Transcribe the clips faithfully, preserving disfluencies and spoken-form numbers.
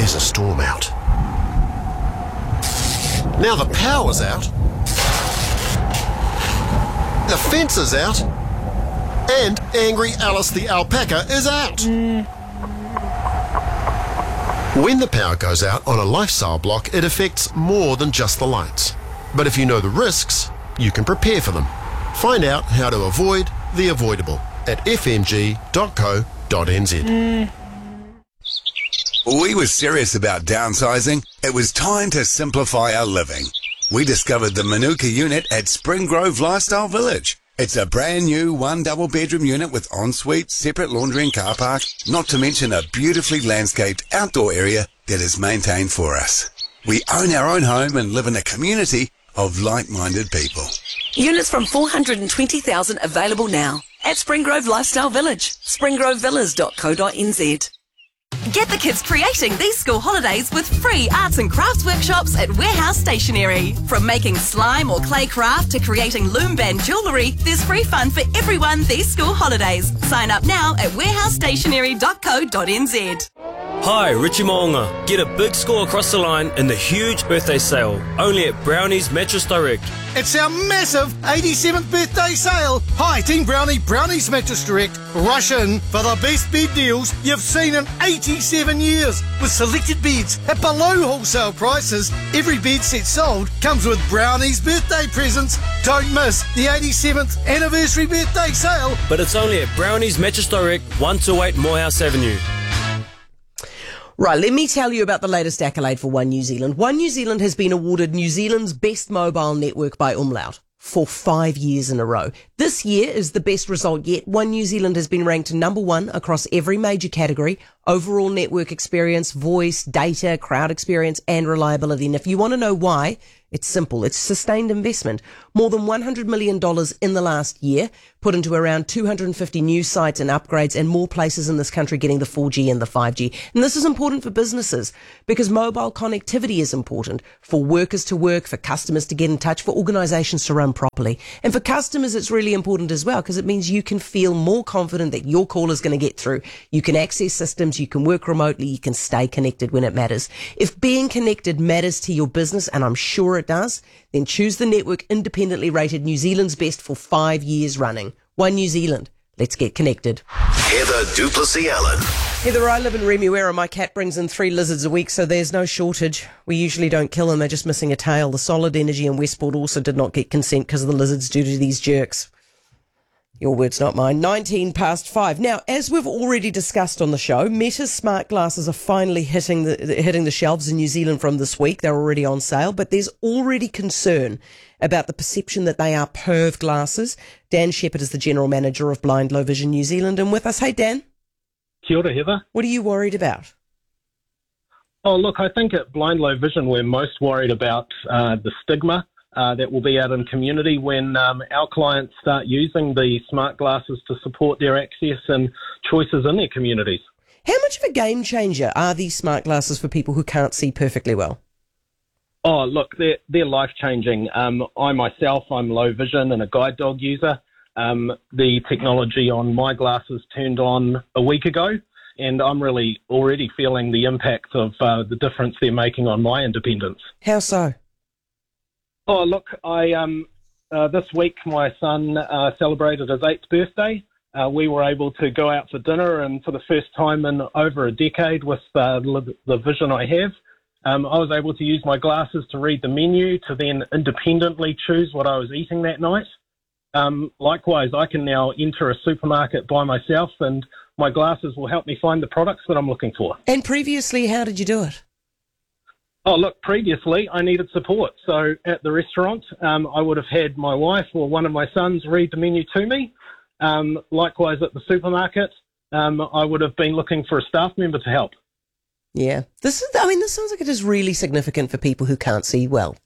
there's a storm out. Now the power's out. The fence is out. And Angry Alice the alpaca is out. Mm. When the power goes out on a lifestyle block, it affects more than just the lights. But if you know the risks, you can prepare for them. Find out how to avoid the avoidable at f m g dot co dot n z. Mm. We were serious about downsizing. It was time to simplify our living. We discovered the Manuka unit at Spring Grove Lifestyle Village. It's a brand new one double bedroom unit with ensuite, separate laundry and car park, not to mention a beautifully landscaped outdoor area that is maintained for us. We own our own home and live in a community of like-minded people. Units from four hundred twenty thousand available now at Spring Grove Lifestyle Village, spring grove villas dot co dot n z. Get the kids creating these school holidays with free arts and crafts workshops at Warehouse Stationery. From making slime or clay craft to creating loom band jewellery, there's free fun for everyone these school holidays. Sign up now at warehouse stationery dot co dot n z. Hi, Richie Moonga. Get a big score across the line in the huge birthday sale, only at Brownie's Mattress Direct. It's our massive eighty-seventh birthday sale. Hi, Team Brownie, Brownie's Mattress Direct. Rush in for the best bed deals you've seen in eighty-seven years. With selected beds at below wholesale prices, every bed set sold comes with Brownie's birthday presents. Don't miss the eighty-seventh anniversary birthday sale. But it's only at Brownie's Mattress Direct, one two eight Morehouse Avenue. Right, let me tell you about the latest accolade for One New Zealand. One New Zealand has been awarded New Zealand's best mobile network by Umlaut for five years in a row. This year is the best result yet. One New Zealand has been ranked number one across every major category: overall network experience, voice, data, crowd experience, and reliability. And if you want to know why, it's simple. It's sustained investment. More than one hundred million dollars in the last year, put into around two hundred fifty new sites and upgrades, and more places in this country getting the four G and the five G. And this is important for businesses because mobile connectivity is important for workers to work, for customers to get in touch, for organisations to run properly. And for customers, it's really important as well because it means you can feel more confident that your call is going to get through. You can access systems, you can work remotely, you can stay connected when it matters. If being connected matters to your business, and I'm sure it does, then choose the network independently rated New Zealand's best for five years running. One New Zealand. Let's get connected. Heather Duplessis Allen. Heather, I live in Remuera. My cat brings in three lizards a week, so there's no shortage. We usually don't kill them. They're just missing a tail. The Solid Energy in Westport also did not get consent because of the lizards due to these jerks. Your words, not mine. nineteen past five. Now, as we've already discussed on the show, Meta's smart glasses are finally hitting the, hitting the shelves in New Zealand from this week. They're already on sale, but there's already concern about the perception that they are perv glasses. Dan Shepherd is the General Manager of Blind Low Vision New Zealand and with us. Hey, Dan. Kia ora, Heather. What are you worried about? Oh, look, I think at Blind Low Vision we're most worried about uh, the stigma Uh, that will be out in community when um, our clients start using the smart glasses to support their access and choices in their communities. How much of a game changer are these smart glasses for people who can't see perfectly well? Oh, look, they're, they're life-changing. Um, I myself, I'm low vision and a guide dog user. Um, the technology on my glasses turned on a week ago, and I'm really already feeling the impact of uh, the difference they're making on my independence. How so? Oh, look, I um, uh, this week my son uh, celebrated his eighth birthday. Uh, we were able to go out for dinner, and for the first time in over a decade with uh, the vision I have, um, I was able to use my glasses to read the menu to then independently choose what I was eating that night. Um, likewise, I can now enter a supermarket by myself, and my glasses will help me find the products that I'm looking for. And previously, how did you do it? Oh, look, previously I needed support. So at the restaurant, um, I would have had my wife or one of my sons read the menu to me. Um, likewise at the supermarket, um, I would have been looking for a staff member to help. Yeah. This is, I mean, this sounds like it is really significant for people who can't see well.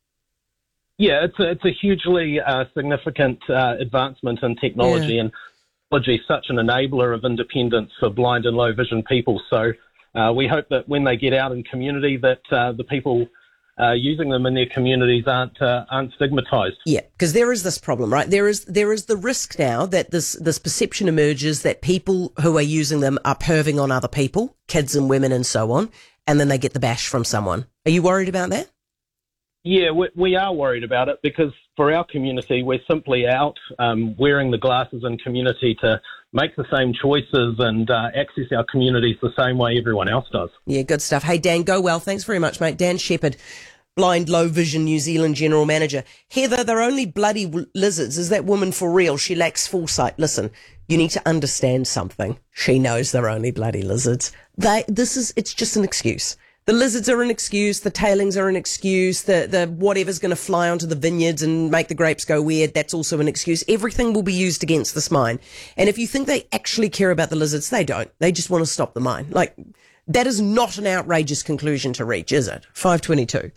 Yeah, it's a, it's a hugely uh, significant uh, advancement in technology, yeah. And technology is such an enabler of independence for blind and low vision people. So Uh, we hope that when they get out in community that uh, the people uh, using them in their communities aren't uh, aren't stigmatised. Yeah, because there is this problem, right? There is there is the risk now that this, this perception emerges that people who are using them are perving on other people, kids and women and so on. and then they get the bash from someone. Are you worried about that? Yeah, we, we are worried about it because for our community, we're simply out um, wearing the glasses in community to make the same choices and uh, access our communities the same way everyone else does. Yeah, good stuff. Hey, Dan, go well. Thanks very much, mate. Dan Shepherd, Blind Low Vision New Zealand General Manager. Heather, they're only bloody w- lizards. Is that woman for real? She lacks foresight. Listen, you need to understand something. She knows they're only bloody lizards. They, this is, it's just an excuse. The lizards are an excuse, the tailings are an excuse, the, the whatever's going to fly onto the vineyards and make the grapes go weird, that's also an excuse. Everything will be used against this mine. And if you think they actually care about the lizards, they don't. They just want to stop the mine. Like, that is not an outrageous conclusion to reach, is it? five twenty-two.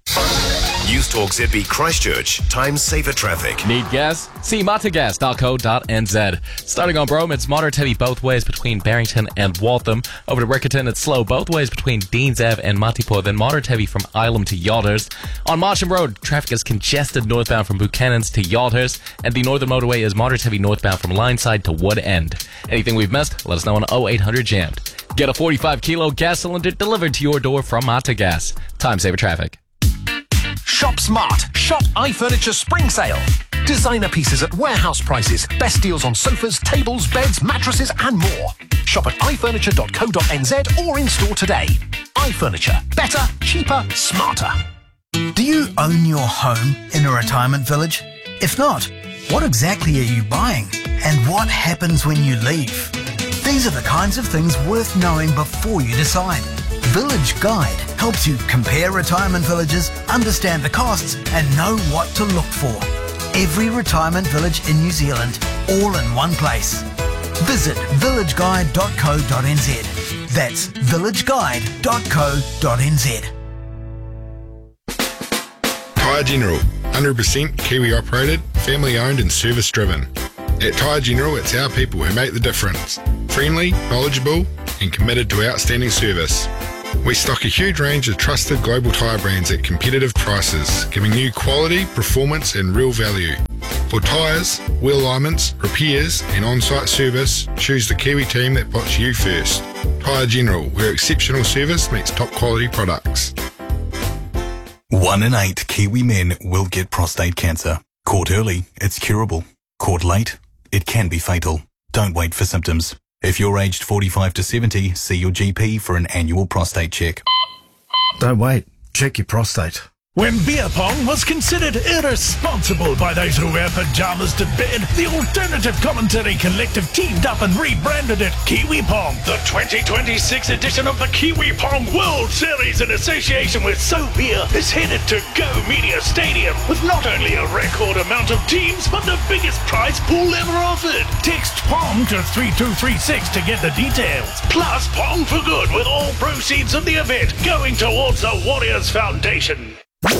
News Talk Z B Christchurch. Time saver traffic. Need gas? See matagas dot co dot n z. Starting on Brome, it's moderate heavy both ways between Barrington and Waltham. Over to Riccarton, it's slow both ways between Deans Ave and Matipo, then moderate heavy from Ilam to Yodders. On Marsham Road, traffic is congested northbound from Buchanan's to Yodders, and the northern motorway is moderate heavy northbound from Lineside to Wood End. Anything we've missed, let us know on oh eight hundred jammed. Get a forty-five kilo gas cylinder delivered to your door from Matagas. Time saver traffic. Shop smart. Shop iFurniture Spring Sale. Designer pieces at warehouse prices. Best deals on sofas, tables, beds, mattresses and more. Shop at i furniture dot co dot n z or in store today. iFurniture. Better, cheaper, smarter. Do you own your home in a retirement village? If not, what exactly are you buying? And what happens when you leave? These are the kinds of things worth knowing before you decide. Village Guide helps you compare retirement villages, understand the costs, and know what to look for. Every retirement village in New Zealand, all in one place. Visit village guide dot co dot n z. That's village guide dot co dot n z. Tyre General, one hundred percent Kiwi operated, family owned and service driven. At Tyre General, it's our people who make the difference. Friendly, knowledgeable and committed to outstanding service. We stock a huge range of trusted global tyre brands at competitive prices, giving you quality, performance and real value. For tyres, wheel alignments, repairs and on-site service, choose the Kiwi team that puts you first. Tyre General, where exceptional service meets top quality products. One in eight Kiwi men will get prostate cancer. Caught early, it's curable. Caught late, it can be fatal. Don't wait for symptoms. If you're aged forty-five to seventy, see your G P for an annual prostate check. Don't wait. Check your prostate. When beer pong was considered irresponsible by those who wear pajamas to bed, the Alternative Commentary Collective teamed up and rebranded it Kiwi Pong. The twenty twenty-six edition of the Kiwi Pong World Series in association with So Beer is headed to Go Media Stadium with not only a record amount of teams, but the biggest prize pool ever offered. Text PONG to three two three six to get the details. Plus Pong for Good with all proceeds of the event going towards the Warriors Foundation.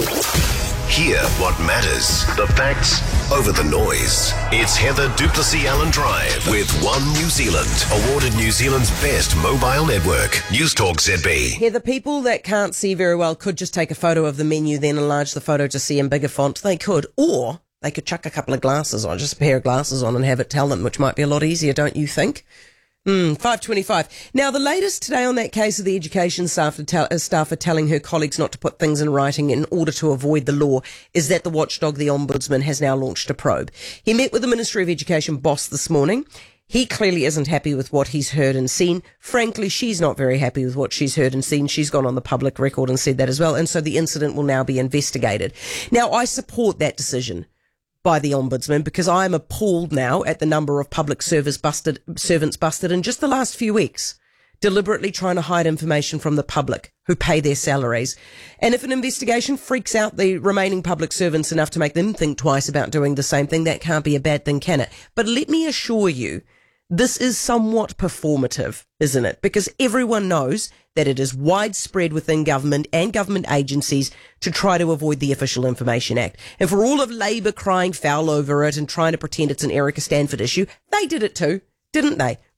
Hear what matters. The facts over the noise. It's Heather Duplessis Allen Drive with One New Zealand, awarded New Zealand's best mobile network. News Talk Z B. Heather, people that can't see very well could just take a photo of the menu, then enlarge the photo to see in bigger font. They could, or they could chuck a couple of glasses on, just a pair of glasses on and have it tell them, which might be a lot easier, don't you think? Mm, five twenty-five. Now, the latest today on that case of the education staff, to tell, uh, staff are telling her colleagues not to put things in writing in order to avoid the law is that the watchdog, the Ombudsman, has now launched a probe. He met with the Ministry of Education boss this morning. He clearly isn't happy with what he's heard and seen. Frankly, she's not very happy with what she's heard and seen. She's gone on the public record and said that as well. And so the incident will now be investigated. Now, I support that decision by the Ombudsman because I'm appalled now at the number of public service busted, servants busted in just the last few weeks, deliberately trying to hide information from the public who pay their salaries. And if an investigation freaks out the remaining public servants enough to make them think twice about doing the same thing, that can't be a bad thing, can it? But let me assure you, this is somewhat performative, isn't it? Because everyone knows that it is widespread within government and government agencies to try to avoid the Official Information Act. And for all of Labour crying foul over it and trying to pretend it's an Erica Stanford issue, they did it too, didn't they?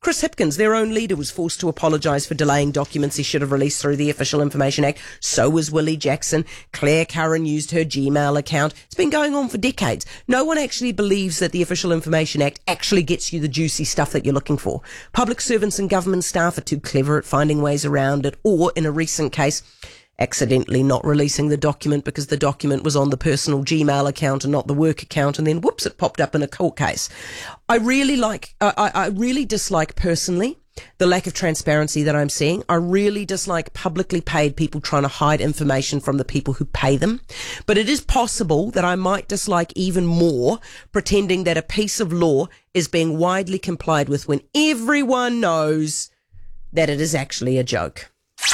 Chris Hipkins, their own leader, was forced to apologise for delaying documents he should have released through the Official Information Act. So was Willie Jackson. Claire Curran used her Gmail account. It's been going on for decades. No one actually believes that the Official Information Act actually gets you the juicy stuff that you're looking for. Public servants and government staff are too clever at finding ways around it, or, in a recent case, accidentally not releasing the document because the document was on the personal Gmail account and not the work account, and then whoops, it popped up in a court case. I really like, I, I really dislike personally the lack of transparency that I'm seeing. I really dislike publicly paid people trying to hide information from the people who pay them. But it is possible that I might dislike even more pretending that a piece of law is being widely complied with when everyone knows that it is actually a joke.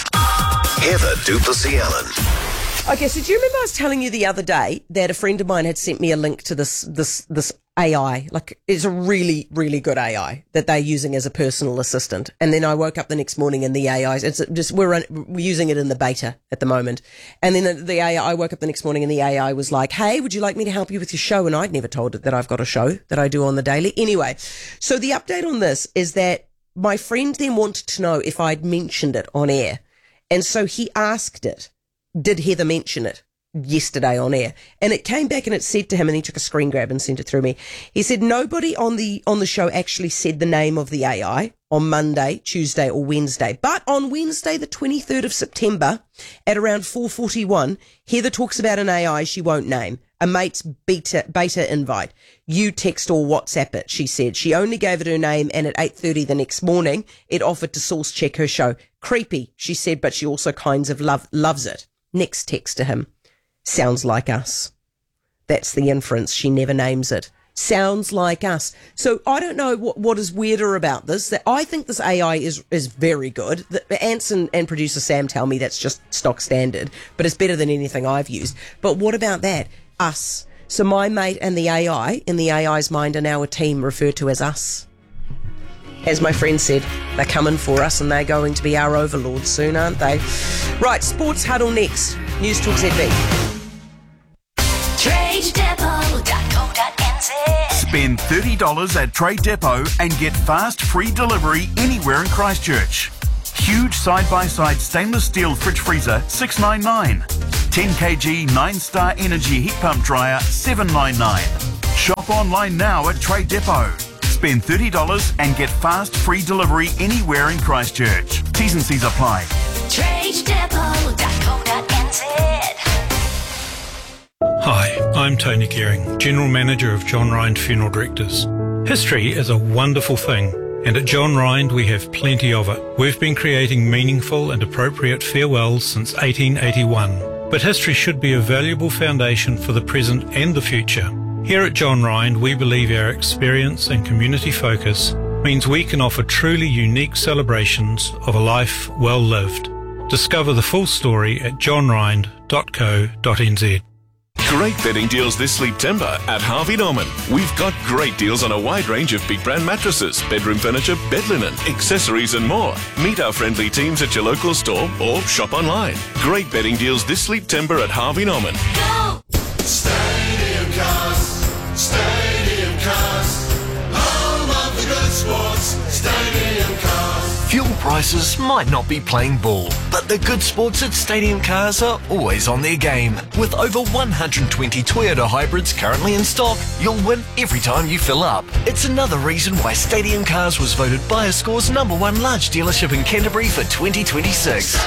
Heather du Plessis-Allen. Okay, so do you remember I was telling you the other day that a friend of mine had sent me a link to this this this A I? Like, it's a really, really good A I that they're using as a personal assistant. And then I woke up the next morning and the A I, it's just, we're, un, we're using it in the beta at the moment. And then the, the A I, I woke up the next morning and the A I was like, hey, would you like me to help you with your show? And I'd never told it that I've got a show that I do on the daily. Anyway, so the update on this is that my friend then wanted to know if I'd mentioned it on air. And so he asked it, did Heather mention it yesterday on air? And it came back and it said to him, and he took a screen grab and sent it through me. He said, nobody on the, on the show actually said the name of the A I on Monday, Tuesday or Wednesday. But on Wednesday, the twenty-third of September at around four forty-one, Heather talks about an A I she won't name. A mate's beta, beta invite. You text or WhatsApp it, she said. She only gave it her name, and at eight thirty the next morning, it offered to source check her show. Creepy, she said, but she also kinds of love, loves it. Next text to him. Sounds like us. That's the inference. She never names it. Sounds like us. So I don't know what, what is weirder about this. That I think this A I is is very good. The Ants and, and producer Sam tell me that's just stock standard, but it's better than anything I've used. But what about that? Us. So my mate and the A I, in the A I's mind, are now a team referred to as us. As my friend said, they're coming for us and they're going to be our overlords soon, aren't they? Right, Sports Huddle next. News Talk Z B. trade depot dot co dot n z. Spend thirty dollars at Trade Depot and get fast free delivery anywhere in Christchurch. Huge side-by-side stainless steel fridge freezer, six ninety-nine. ten kilogram nine-star energy heat pump dryer, seven ninety-nine. Shop online now at Trade Depot. Spend thirty dollars and get fast free delivery anywhere in Christchurch. T's and C's apply. trade depot dot co dot n z. Hi, I'm Tony Gehring, General Manager of John Rind Funeral Directors. History is a wonderful thing, and at John Rind we have plenty of it. We've been creating meaningful and appropriate farewells since eighteen eighty-one, but history should be a valuable foundation for the present and the future. Here at John Rind, we believe our experience and community focus means we can offer truly unique celebrations of a life well lived. Discover the full story at john rind dot co dot n z. Great bedding deals this September at Harvey Norman. We've got great deals on a wide range of big brand mattresses, bedroom furniture, bed linen, accessories and more. Meet our friendly teams at your local store or shop online. Great bedding deals this September at Harvey Norman. Go! Stadium Cars, Stadium Cars, home of the good sports, Stadium Cars. Fuel prices might not be playing ball, but the good sports at Stadium Cars are always on their game. With over one hundred twenty Toyota hybrids currently in stock, you'll win every time you fill up. It's another reason why Stadium Cars was voted BuyerScore's number one large dealership in Canterbury for twenty twenty-six.